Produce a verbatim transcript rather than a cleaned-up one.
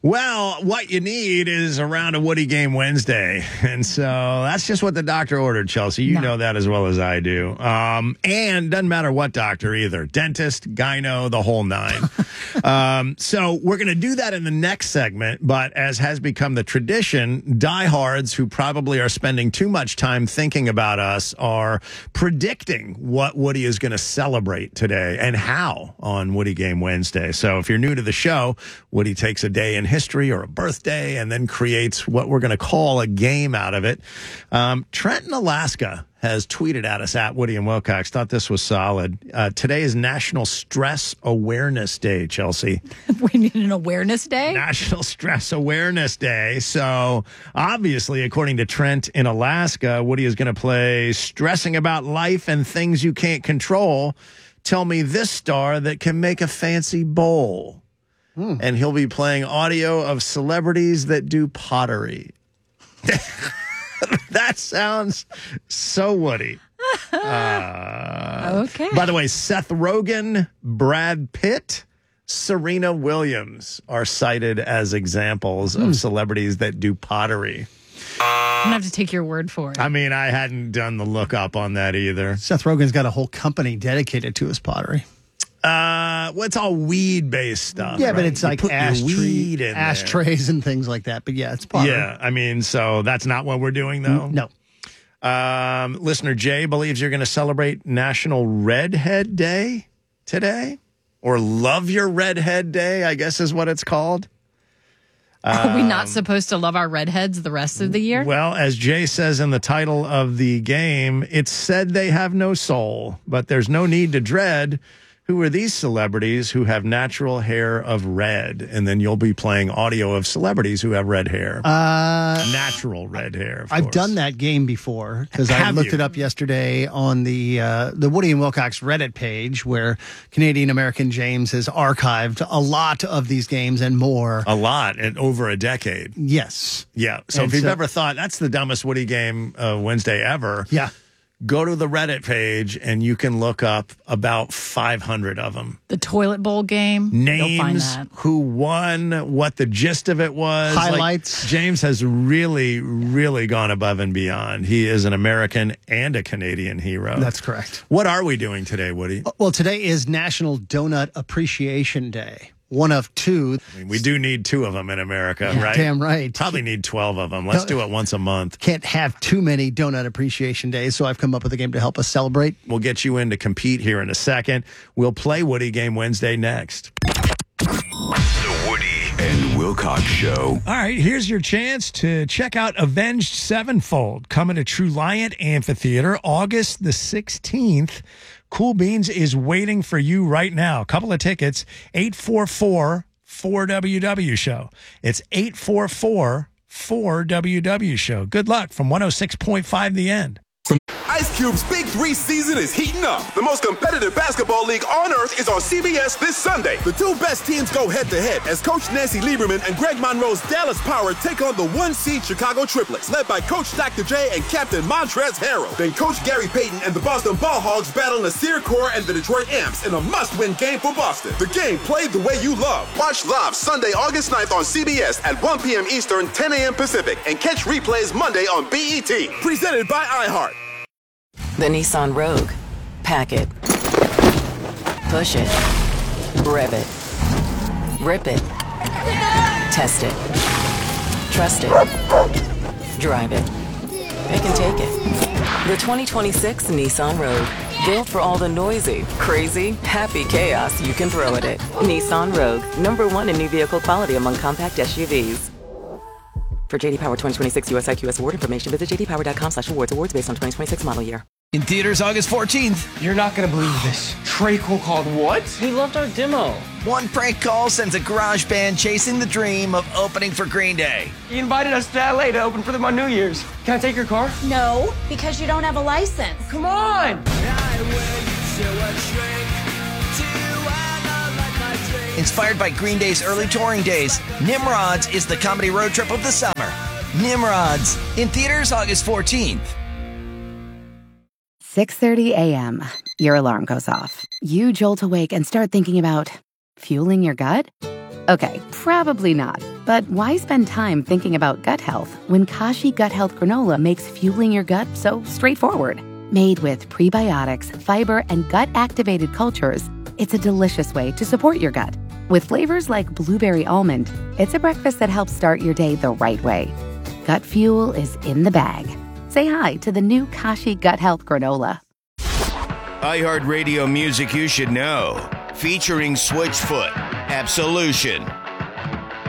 Well, what you need is a round of Woody Game Wednesday. And so that's just what the doctor ordered, Chelsea. You No. know that as well as I do. Um, and doesn't matter what doctor either. Dentist, gyno, the whole nine. um, so we're going to do that in the next segment. But as has become the tradition, diehards who probably are spending too much time thinking about us are predicting what Woody is going to celebrate today and how on Woody Game Wednesday. So if you're new to the show, Woody takes a day in history or a birthday and then creates what we're going to call a game out of it. Um, Trenton, Alaska has tweeted at us at Woody and Wilcox. Thought this was solid. Uh, today is National Stress Awareness Day, Chelsea. We need an awareness day? National Stress Awareness Day. So obviously, according to Trent in Alaska, Woody is going to play Stressing About Life and Things You Can't Control. Tell me this star that can make a fancy bowl. Hmm. And he'll be playing audio of celebrities that do pottery. That sounds so Woody. Uh, okay. By the way, Seth Rogen, Brad Pitt, Serena Williams are cited as examples Hmm. of celebrities that do pottery. I'm going to have to take your word for it. I mean, I hadn't done the lookup on that either. Seth Rogen's got a whole company dedicated to his pottery. Uh, well, it's all weed-based stuff. Yeah, right? but it's You like put your ashtray, weed in there. ashtrays and things like that. But yeah, it's pottery. Yeah, I mean, so that's not what we're doing, though? No. Um, listener Jay believes you're going to celebrate National Redhead Day today, or Love Your Redhead Day, I guess is what it's called. Are we not supposed to love our redheads the rest of the year? Well, as Jay says in the title of the game, it's said they have no soul, but there's no need to dread. Who are these celebrities who have natural hair of red? And then you'll be playing audio of celebrities who have red hair. Uh, natural red hair, of I've course. done that game before because I Have looked you? it up yesterday on the uh, the Woody and Wilcox Reddit page where Canadian American James has archived a lot of these games and more. A lot, and over a decade. Yes. Yeah. So And if you've so- ever thought that's the dumbest Woody Game uh, Wednesday ever, Yeah. go to the Reddit page and you can look up about five hundred of them. The toilet bowl game. You'll find Names, that. who won, what the gist of it was. Like, Highlights. James has really, really gone above and beyond. He is an American and a Canadian hero. That's correct. What are we doing today, Woody? Well, today is National Donut Appreciation Day. One of two. I mean, we do need two of them in America, Yeah, right? damn right. Probably need twelve of them. Let's do it once a month. Can't have too many Donut Appreciation Days, so I've come up with a game to help us celebrate. We'll get you in to compete here in a second. We'll play Woody Game Wednesday next. The Woody and Wilcox Show. All right, here's your chance to check out Avenged Sevenfold, coming to True Liant Amphitheater August the sixteenth. Cool Beans is waiting for you right now. A couple of tickets, eight four four, four W W show. It's eight four four, four W W show. Good luck from one oh six point five The End. Ice Cube's Big Three season is heating up. The most competitive basketball league on earth is on C B S this Sunday. The two best teams go head-to-head as Coach Nancy Lieberman and Greg Monroe's Dallas Power take on the one-seed Chicago Triplets, led by Coach Doctor J and Captain Montrezl Harrell. Then Coach Gary Payton and the Boston Ball Hogs battle Nasir Kaur and the Detroit Amps in a must-win game for Boston. The game played the way you love. Watch live Sunday, August ninth on C B S at one p.m. Eastern, ten a.m. Pacific, and catch replays Monday on B E T. Presented by iHeart. The Nissan Rogue. Pack it. Push it. Rev it. Rip it. Test it. Trust it. Drive it. Pick and take it. The twenty twenty-six Nissan Rogue. Built for all the noisy, crazy, happy chaos you can throw at it. Nissan Rogue. Number one in new vehicle quality among compact S U Vs. For J D Power twenty twenty-six U S I Q S award information, visit j d power dot com slash awards. Awards based on twenty twenty-six model year. In theaters August fourteenth. You're not going to believe this. Trey Cole called what? He loved our demo. One prank call sends a garage band chasing the dream of opening for Green Day. He invited us to L A to open for them on New Year's. Can I take your car? No, because you don't have a license. Come on! Inspired by Green Day's early touring days, Nimrods is the comedy road trip of the summer. Nimrods, in theaters August fourteenth. six thirty a.m. Your alarm goes off. You jolt awake and start thinking about fueling your gut? Okay, probably not. But why spend time thinking about gut health when Kashi Gut Health Granola makes fueling your gut so straightforward? Made with prebiotics, fiber, and gut-activated cultures, it's a delicious way to support your gut. With flavors like blueberry almond, it's a breakfast that helps start your day the right way. Gut fuel is in the bag. Say hi to the new Kashi Gut Health Granola. iHeartRadio music you should know. Featuring Switchfoot, Absolution,